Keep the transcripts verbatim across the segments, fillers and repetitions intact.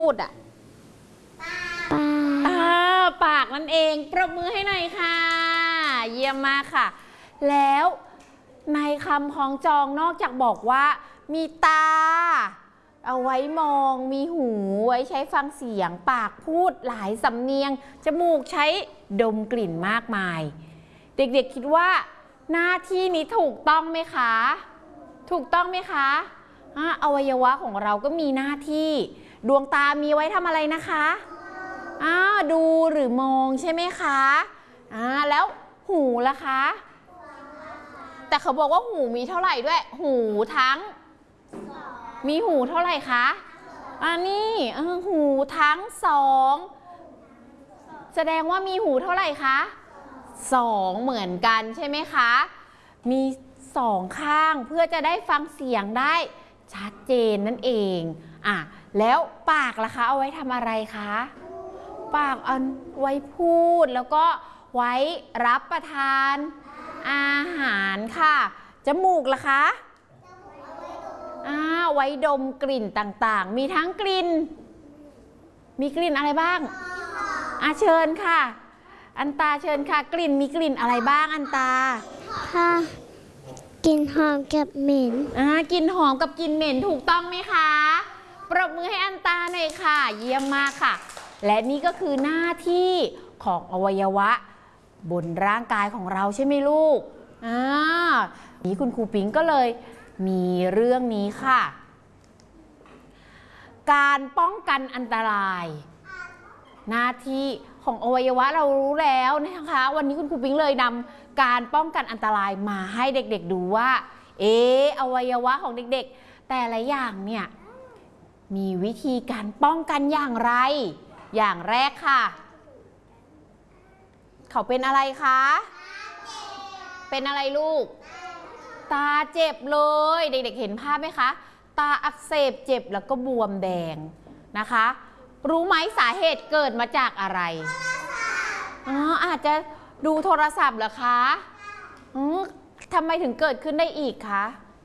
พูดอะปากปากนั่นเองปรบมือให้หน่อยค่ะเยี่ยมมากค่ะแล้วในคำคล้องจองนอกจากบอกว่ามีตาเอาไว้มองมีหูไว้ใช้ฟังเสียงปากพูดหลายสำเนียงจมูกใช้ดมกลิ่นมากมายเด็กๆคิดว่าหน้าที่นี้ถูกต้องไหมคะถูกต้องไหมคะอวัยวะของเราก็มีหน้าที่ดวงตามีไว้ทำอะไรนะคะอ่าดูหรือมองใช่ไหมคะอ่าแล้วหูล่ะคะแต่เขาบอกว่าหูมีเท่าไหร่ด้วยหูทั้งมีหูเท่าไหร่คะอันนี้หูทั้งสองแสดงว่ามีหูเท่าไหร่คะสองเหมือนกันใช่ไหมคะมีสองข้างเพื่อจะได้ฟังเสียงได้ชัดเจนนั่นเองอ่ะแล้วปากล่ะคะเอาไว้ทำอะไรคะปากเอาไว้พูดแล้วก็ไว้รับประทานอาหารค่ะจมูกล่ะคะอ่าไว้ดมกลิ่นต่างๆมีทั้งกลิ่นมีกลิ่นอะไรบ้างอ่ะเชิญค่ะอันตาเชิญค่ะกลิ่นมีกลิ่นอะไรบ้างอันตาค่ะกลิ่นหอมกับเหม็นอ่ากลิ่นหอมกับกลิ่นเหม็นถูกต้องไหมคะปรบมือให้อันตาหน่อยค่ะเยี่ยมมากค่ะและนี่ก็คือหน้าที่ของอวัยวะบนร่างกายของเราใช่ไหมลูกอ่านี้คุณครูปิ๊งก็เลยมีเรื่องนี้ค่ะการป้องกันอันตรายหน้าที่ของอวัยวะเรารู้แล้วนะคะวันนี้คุณครูปิ๊งเลยนำการป้องกันอันตรายมาให้เด็กๆดูว่าเอออวัยวะของเด็กๆแต่ละอย่างเนี่ยมีวิธีการป้องกันอย่างไรอย่างแรกค่ะเขาเป็นอะไรคะเป็นอะไรลูกตาเจ็บเลยเด็กๆเห็นภาพไหมคะตาอักเสบเจ็บแล้วก็บวมแดงนะคะรู้ไหมสาเหตุเกิดมาจากอะไรอ๋ออาจจะดูโทรศัพท์เหรอคะอือทำไมถึงเกิดขึ้นได้อีกคะ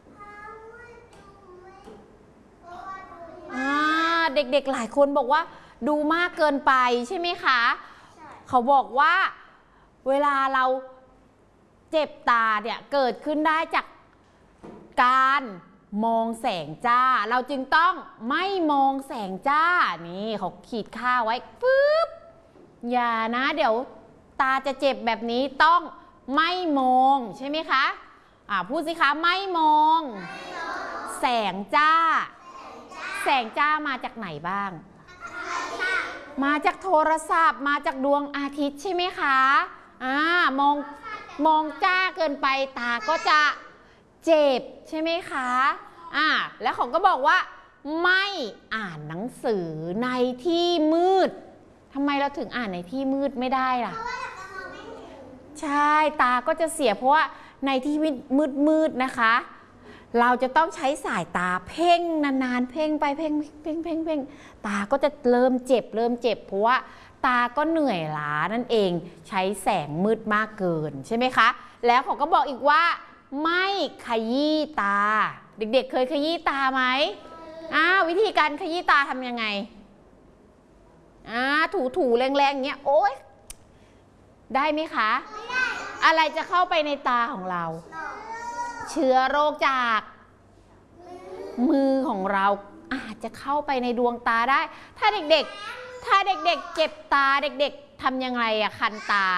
อ่าเด็กๆหลายคนบอกว่าดูมากเกินไปใช่ไหมคะเขาบอกว่าเวลาเราเจ็บตาเนี่ยเกิดขึ้นได้จากการมองแสงจ้าเราจึงต้องไม่มองแสงจ้านี่เขาขีดค่าไว้ปึ๊บอย่านะเดี๋ยวตาจะเจ็บแบบนี้ต้องไม่มองใช่ไหมคะอ่าพูดสิคะไม่มองแสงจ้าแสงจ้ามาจากไหนบ้างมาจากโทรศัพท์มาจากดวงอาทิตย์ใช่ไหมคะอ่ามองมองจ้าเกินไปตาก็จะเจ็บใช่ไหมคะอ่าแล้วเขาก็บอกว่าไม่อ่านหนังสือในที่มืดทำไมเราถึงอ่านในที่มืดไม่ได้ล่ะใช่ตาก็จะเสียเพราะว่าในที่มืดมืดนะคะเราจะต้องใช้สายตาเพ่งนานๆเพ่งไปเพ่งเพ่งเพ่งเพ่งตาก็จะเริ่มเจ็บเริ่มเจ็บเพราะว่าตาก็เหนื่อยล้านั่นเองใช้แสงมืดมากเกินใช่ไหมคะแล้วเขาก็บอกอีกว่าไม่ขยี้ตาเด็กๆเคยขยี้ตาไหมอ้าววิธีการขยี้ตาทำยังไงอ่าถูๆแรงๆอย่างเงี้ยโอ๊ยได้ไหมคะไม่ได้อะไรจะเข้าไปในตาของเราเชื้อโรคจากมือของเราอาจจะเข้าไปในดวงตาได้ถ้าเด็กๆถ้าเด็กๆเจ็บตาเด็กๆทำยังไงอะคันตา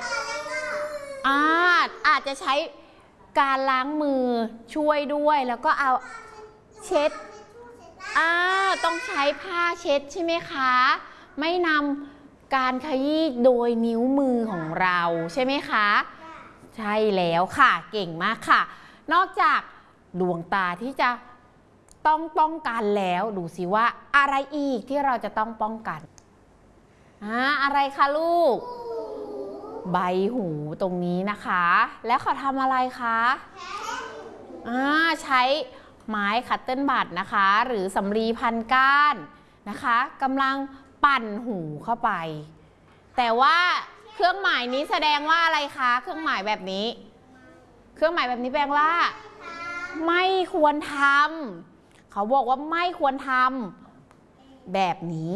อาจอาจจะใช้การล้างมือช่วยด้วยแล้วก็เอาเช็ดอ่าต้องใช้ผ้าเช็ดใช่ไหมคะไม่นำการขยี้โดยนิ้วมือของเราใช่ไหมคะใช่แล้วค่ะเก่งมากค่ะนอกจากดวงตาที่จะต้องป้องกันแล้วดูสิว่าอะไรอีกที่เราจะต้องป้องกันอ่าอะไรคะลูกใบหูตรงนี้นะคะแล้วเขาทำอะไรคะอ่าใช้ไม้คัตเติ้ลบัดนะคะหรือสำลีพันก้านนะคะกำลังปั่นหูเข้าไปแต่ว่าเครื่องหมายนี้แสดงว่าอะไรคะเครื่องหมายแบบนี้เครื่องหมายแบบนี้แปลว่าไม่ควรทำเขาบอกว่าไม่ควรทำแบบนี้